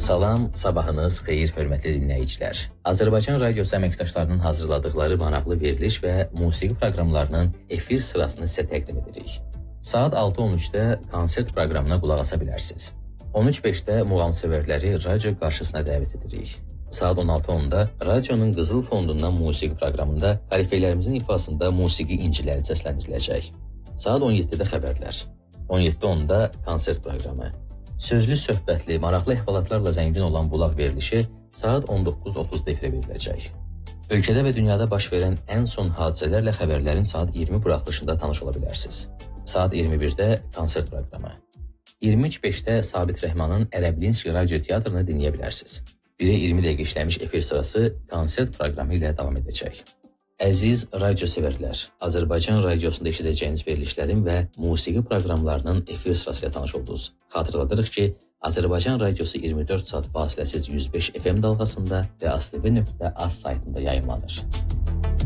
Salam, sabahınız xeyir, hörmətli dinləyicilər. Azərbaycan radiosu əməkdaşlarının hazırladıkları maraqlı veriliş və musiqi proqramlarının efir sırasını sizə təqdim edirik. Saat 6:13-də konsert proqramına qulaq asa bilərsiniz. 13:05-də muğamsevərləri radio qarşısına dəvət edirik. Saat 16:10-da radionun Qızıl Fondundan musiqi proqramında kalifeylərimizin ifasında musiqi inciləri səsləndiriləcək. Saat 17-də xəbərlər. 17:10-da konsert proqramı. Sözlü söhbətli, maraqlı əhvalatlarla zəngin olan bulaq verilişi saat 19:30-da efirə veriləcək. Ölkədə və dünyada baş verən ən son hadisələrlə xəbərlərin saat 20 buraxılışında tanış ola bilərsiniz. Saat 21-də konsert proqramı. 23:05-də Sabit Rəhmanın Ərəblinski Radio Teatrını dinləyə bilərsiniz. 1-ə 20 dəqiqə işləmiş efir sırası konsert proqramı ilə davam edəcək. Əziz radio sevərlər, Azərbaycan radiosunda eşidəcəyiniz verilişlərin və musiqi proqramlarının efir sırası ilə tanış oldunuz. Xatırladırıq ki, Azərbaycan radiosu 24 saat fasiləsiz 105 FM dalğasında və astv.az saytında yayımlanır.